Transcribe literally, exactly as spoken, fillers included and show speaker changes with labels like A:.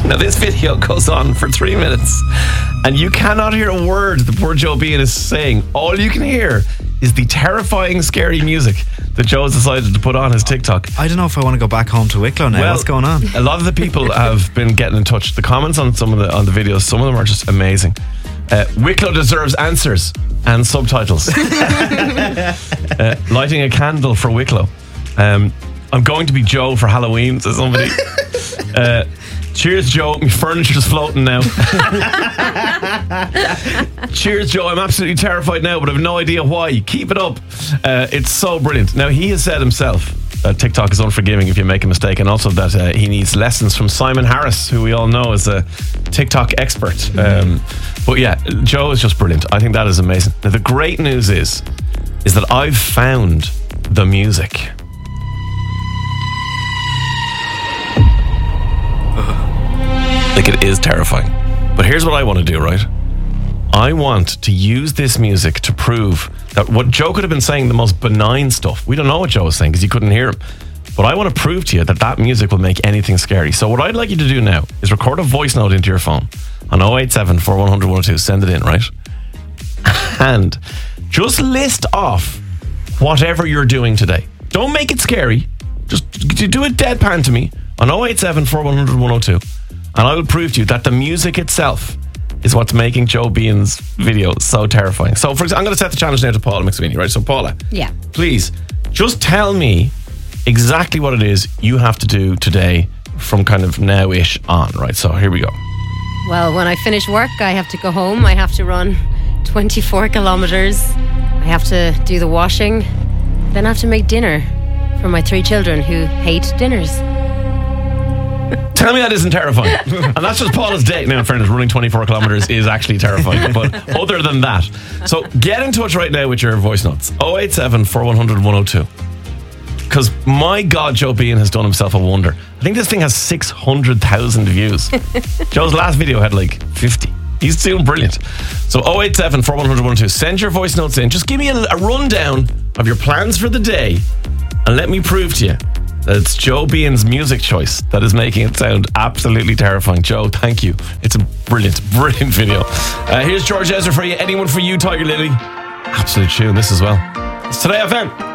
A: Now, this video goes on for three minutes, and you cannot hear a word the poor Joe Bean is saying. All you can hear is the terrifying, scary music that Joe has decided to put on his TikTok.
B: I don't know if I want to go back home to Wicklow now.
A: Well,
B: what's going on?
A: A lot of the people have been getting in touch. The comments on some of the on the videos, some of them are just amazing. Uh, Wicklow deserves answers and subtitles. uh, lighting a candle for Wicklow. Um, I'm going to be Joe for Halloween, says somebody. Uh, cheers, Joe. My furniture's floating now. Cheers, Joe. I'm absolutely terrified now, but I've no idea why. Keep it up. Uh, it's so brilliant. Now, he has said himself that TikTok is unforgiving if you make a mistake, and also that uh, he needs lessons from Simon Harris, who we all know is a TikTok expert. Um, but yeah, Joe is just brilliant. I think that is amazing. Now, the great news is, is that I've found the music. Like, it is terrifying. But here's what I want to do, right? I want to use this music to prove that what Joe could have been saying, the most benign stuff. We don't know what Joe was saying because you couldn't hear him. But I want to prove to you that that music will make anything scary. So what I'd like you to do now is record a voice note into your phone on oh eight seven, four one zero zero, one oh two. Send it in, right? And just list off whatever you're doing today. Don't make it scary. Just do it deadpan to me on oh eight seven, four one zero zero, one oh two. And I will prove to you that the music itself is what's making Joe Bean's video so terrifying. So, for example, I'm going to set the challenge now to Paula McSweeney, right? So, Paula,
C: yeah,
A: please, just tell me exactly what it is you have to do today from kind of now-ish on, right? So, here we go.
C: Well, when I finish work, I have to go home. I have to run twenty-four kilometres. I have to do the washing. Then I have to make dinner for my three children who hate dinners.
A: Tell me that isn't terrifying. And that's just Paula's day. Now, in fairness, running twenty-four kilometres is actually terrifying. But other than that, so get in touch right now with your voice notes. oh eight seven, four one zero zero, one oh two. Because my God, Joe Bean has done himself a wonder. I think this thing has six hundred thousand views. Joe's last video had like fifty. He's doing brilliant. So oh eight seven, four one zero zero, one oh two. Send your voice notes in. Just give me a, a rundown of your plans for the day, and let me prove to you that it's Joe Bean's music choice that is making it sound absolutely terrifying. Joe, thank you. It's a brilliant, brilliant video. Uh, here's George Ezra for you. Anyone for you, Tiger Lily. Absolute tune, this as well. It's Today F M.